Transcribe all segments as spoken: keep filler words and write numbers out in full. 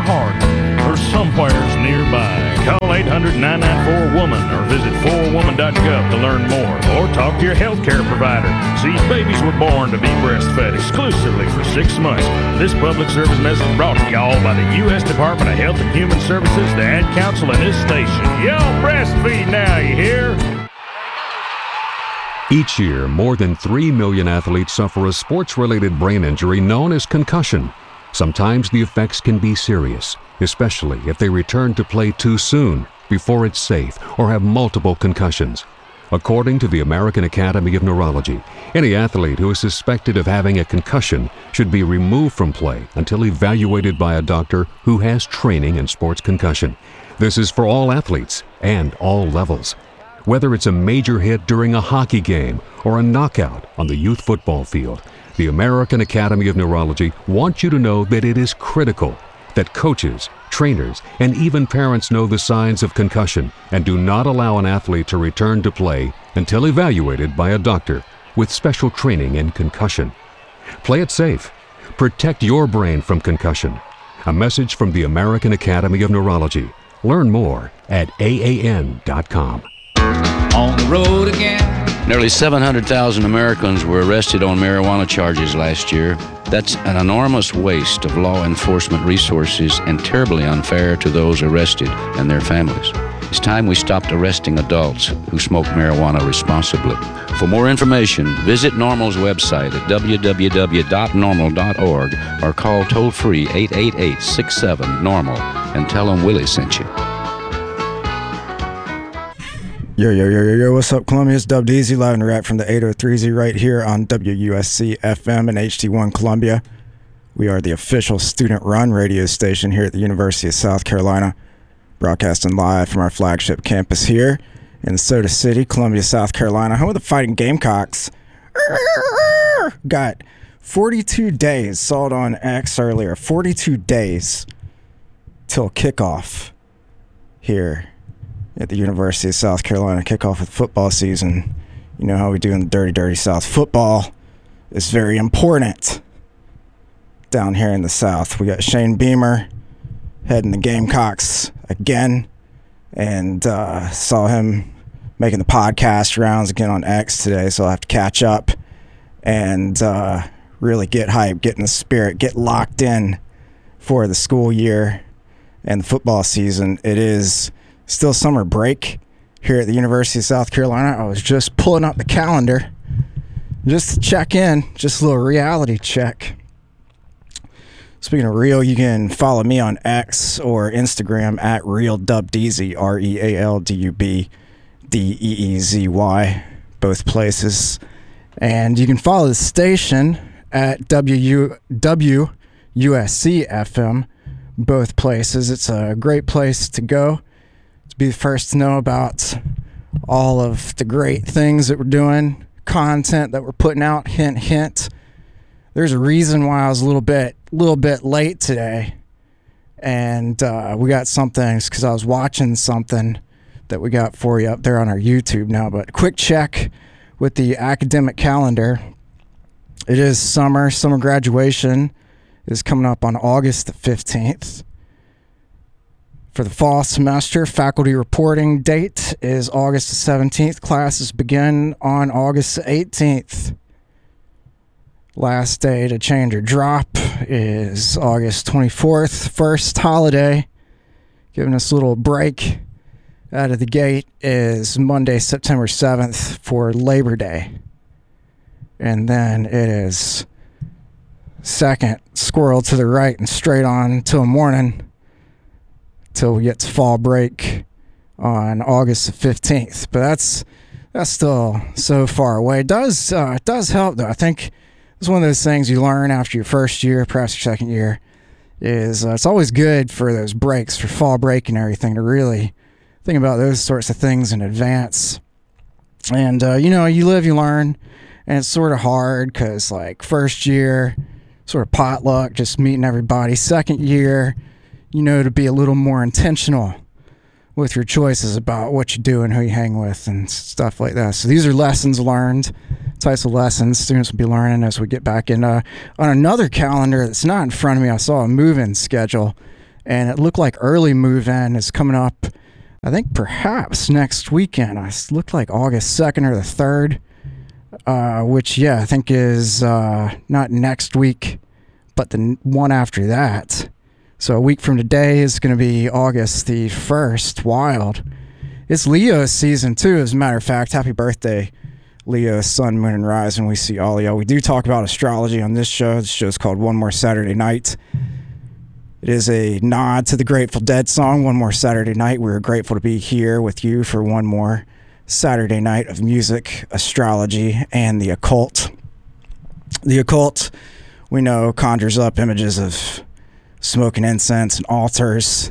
Hardin, or somewheres nearby. Call eight hundred, nine nine four, WOMAN or visit four woman dot gov to learn more, or talk to your healthcare provider. See, babies were born to be breastfed exclusively for six months. This public service message brought to y'all by the U S Department of Health and Human Services, the Ad Council, and this station. Y'all breastfeed now, you hear? Each year, more than three million athletes suffer a sports-related brain injury known as concussion. Sometimes the effects can be serious, especially if they return to play too soon, before it's safe, or have multiple concussions. According to the American Academy of Neurology, any athlete who is suspected of having a concussion should be removed from play until evaluated by a doctor who has training in sports concussion. This is for all athletes and all levels. Whether it's a major hit during a hockey game or a knockout on the youth football field, the American Academy of Neurology wants you to know that it is critical that coaches, trainers, and even parents know the signs of concussion and do not allow an athlete to return to play until evaluated by a doctor with special training in concussion. Play it safe. Protect your brain from concussion. A message from the American Academy of Neurology. Learn more at A A N dot com. On the road again. Nearly seven hundred thousand Americans were arrested on marijuana charges last year. That's an enormous waste of law enforcement resources and terribly unfair to those arrested and their families. It's time we stopped arresting adults who smoke marijuana responsibly. For more information, visit NORML's website at w w w dot normal dot org or call toll-free eight eight eight, six seven, normal and tell them Willie sent you. Yo, yo, yo, yo, yo, what's up, Columbia? It's Dub Deezy, live and direct from the eight oh three Z right here on W U S C F M and H D one Columbia. We are the official student-run radio station here at the University of South Carolina, broadcasting live from our flagship campus here in Soda City, Columbia, South Carolina, home of the Fighting Gamecocks. Got forty-two days, saw it on X earlier, forty-two days till kickoff here at the University of South Carolina, kickoff with football season. You know how we do in the dirty, dirty South. Football is very important down here in the South. We got Shane Beamer heading the Gamecocks again, and uh, saw him making the podcast rounds again on X today, so I'll have to catch up and uh, really get hyped, get in the spirit, get locked in for the school year and the football season. It is still summer break here at the University of South Carolina. I was just pulling up the calendar just to check in, just a little reality check. Speaking of real, you can follow me on X or Instagram at RealDubDeezy, R E A L D U B D E E Z Y, both places. And you can follow the station at W U S C F M, both places. It's a great place to go to be the first to know about all of the great things that we're doing, content that we're putting out. Hint, hint. There's a reason why I was a little bit, little bit late today, and uh, we got some things because I was watching something that we got for you up there on our YouTube now. But quick check with the academic calendar. It is summer. Summer graduation is coming up on August the fifteenth. For the fall semester, faculty reporting date is August the seventeenth. Classes begin on August the eighteenth. Last day to change or drop is August twenty-fourth. First holiday, giving us a little break out of the gate, is Monday, September seventh for Labor Day. And then it is second squirrel to the right and straight on till morning, till we get to fall break on August the fifteenth. But that's that's still so far away. It does uh, it does help though. I think it's one of those things you learn after your first year, perhaps your second year, is uh, it's always good for those breaks, for fall break and everything, to really think about those sorts of things in advance. And uh, you know, you live, you learn, and it's sort of hard because like first year, sort of potluck, just meeting everybody. Second year, you know, to be a little more intentional with your choices about what you do and who you hang with and stuff like that. So these are lessons learned, types of lessons students will be learning as we get back in. Uh, on another calendar that's not in front of me, I saw a move-in schedule and it looked like early move-in is coming up, I think perhaps next weekend. I looked like August second or the third, uh, which, yeah, I think is uh, not next week, but the one after that. So a week from today is going to be August the first. Wild. It's Leo season, too, as a matter of fact. Happy birthday, Leo, sun, moon, and rising. We see all y'all. We do talk about astrology on this show. This show is called One More Saturday Night. It is a nod to the Grateful Dead song, One More Saturday Night. We're grateful to be here with you for one more Saturday night of music, astrology, and the occult. The occult, we know, conjures up images of smoking incense and altars,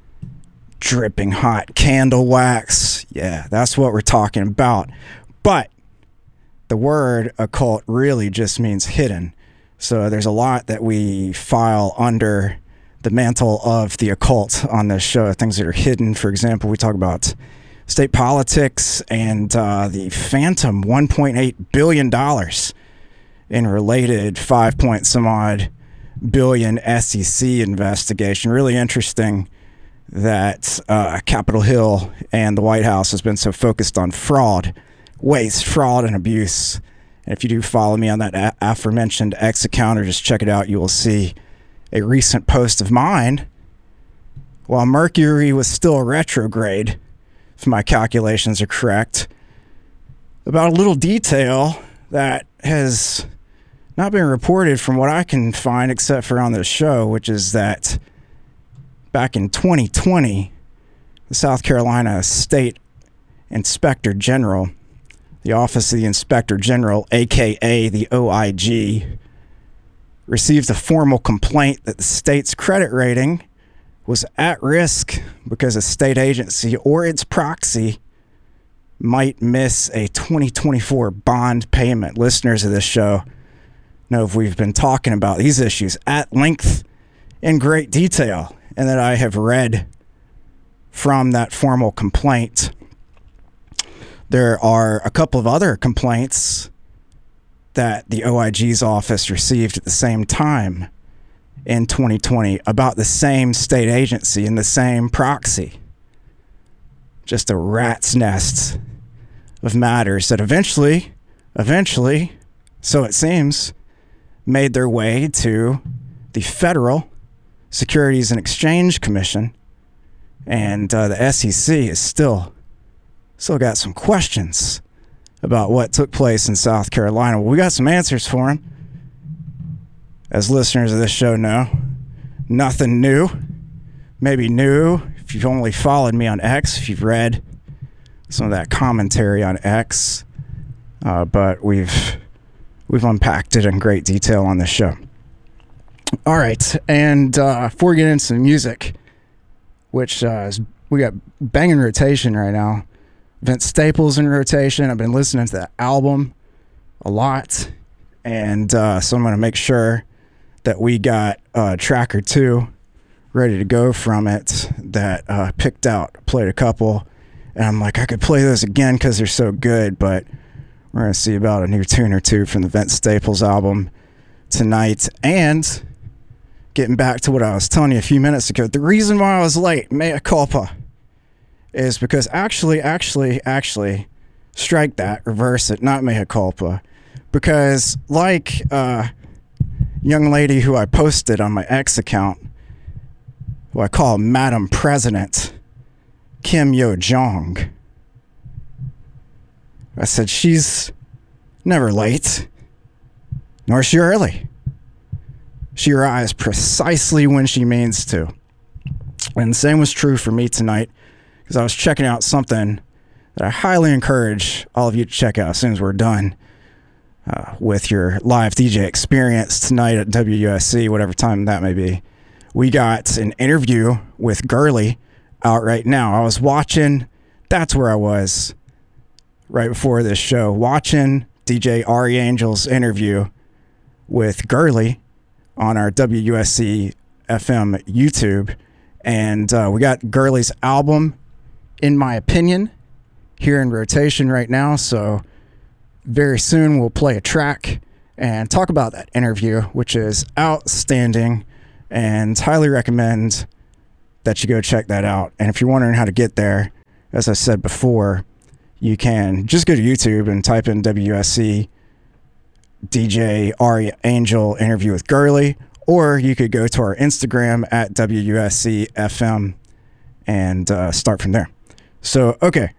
dripping hot candle wax. Yeah, that's what we're talking about. But the word occult really just means hidden. So there's a lot that we file under the mantle of the occult on this show, things that are hidden. For example, we talk about state politics and uh, the phantom one point eight billion dollars in related five point some odd billion S E C investigation. Really interesting that uh, Capitol Hill and the White House has been so focused on fraud, waste, fraud, and abuse. And if you do follow me on that a- aforementioned X account, or just check it out, you will see a recent post of mine while Mercury was still retrograde, if my calculations are correct, about a little detail that has not been reported from what I can find except for on this show, which is that back in twenty twenty, the South Carolina State Inspector General, the Office of the Inspector General, aka the O I G, received a formal complaint that the state's credit rating was at risk because a state agency or its proxy might miss a twenty twenty-four bond payment. Listeners of this show know if we've been talking about these issues at length in great detail, and that I have read from that formal complaint. There are a couple of other complaints that the O I G's office received at the same time in twenty twenty about the same state agency and the same proxy. Just a rat's nest of matters that eventually, eventually, so it seems, made their way to the Federal Securities and Exchange Commission, and uh, the S E C is still, still got some questions about what took place in South Carolina. Well, we got some answers for them. As listeners of this show know, nothing new. Maybe new if you've only followed me on X, if you've read some of that commentary on X. Uh, but we've we've unpacked it in great detail on this show. All right, and uh, before we get into some music, which uh, is, we got banging rotation right now. Vince Staples in rotation. I've been listening to that album a lot, and uh, so I'm going to make sure that we got a track or two ready to go from it that uh, picked out, played a couple, and I'm like, I could play those again because they're so good, but we're going to see about a new tune or two from the Vince Staples album tonight. And getting back to what I was telling you a few minutes ago, the reason why I was late, mea culpa, is because actually, actually, actually, strike that, reverse it, not mea culpa. Because like a young lady who I posted on my X account, who I call Madam President, Kim Yo Jong, I said she's never late, nor is she early. She arrives precisely when she means to. And the same was true for me tonight, because I was checking out something that I highly encourage all of you to check out as soon as we're done uh, with your live D J experience tonight at W U S C, whatever time that may be. We got an interview with Gurley out right now. I was watching, that's where I was right before this show, watching D J Ari Angel's interview with Gurley on our W U S C F M YouTube. And uh, we got Gurley's album, In My Opinion, here in rotation right now. So very soon we'll play a track and talk about that interview, which is outstanding, and highly recommend that you go check that out. And if you're wondering how to get there, as I said before, you can just go to YouTube and type in W U S C D J Ari Angel interview with Gurley, or you could go to our Instagram at W U S C F M and uh, start from there. So, okay,